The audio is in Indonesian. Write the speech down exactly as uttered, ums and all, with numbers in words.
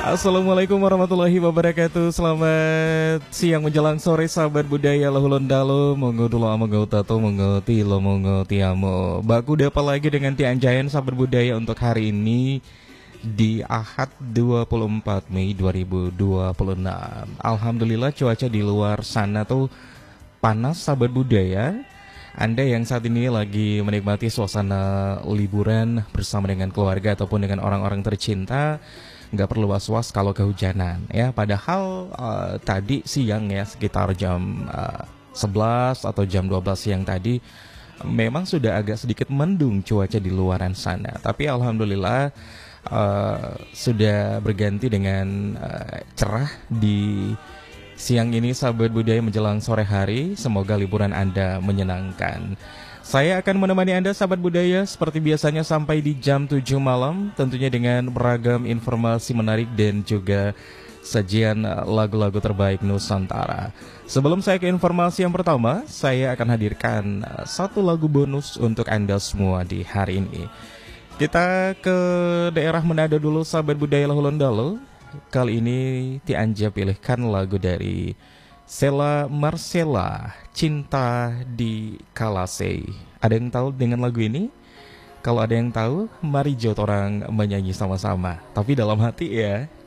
Assalamualaikum warahmatullahi wabarakatuh. Selamat siang menjelang sore sahabat budaya Lahulun Dalu. Monggo dulu monggo tato monggo tilo monggo tiamo. Baku dapat lagi dengan Ti Anjayan sahabat budaya untuk hari ini di Ahad dua puluh empat Mei dua ribu dua puluh enam. Alhamdulillah cuaca di luar sana tuh panas sahabat budaya. Anda yang saat ini lagi menikmati suasana liburan bersama dengan keluarga ataupun dengan orang-orang tercinta, nggak perlu was-was kalau kehujanan ya. Padahal uh, tadi siang ya sekitar jam uh, sebelas atau jam dua belas siang tadi memang sudah agak sedikit mendung cuaca di luaran sana. Tapi alhamdulillah uh, sudah berganti dengan uh, cerah di siang ini sahabat budaya menjelang sore hari. Semoga liburan Anda menyenangkan. Saya akan menemani Anda sahabat budaya seperti biasanya sampai di jam tujuh malam, tentunya dengan beragam informasi menarik dan juga sajian lagu-lagu terbaik Nusantara. Sebelum saya ke informasi yang pertama, saya akan hadirkan satu lagu bonus untuk Anda semua di hari ini. Kita ke daerah Manado dulu sahabat budaya Lahulun Dalu. Kali ini Ti Anja pilihkan lagu dari Sheila Marcella, Cinta di Kalasei. Ada yang tahu dengan lagu ini? Kalau ada yang tahu, mari jauh orang menyanyi sama-sama. Tapi dalam hati ya.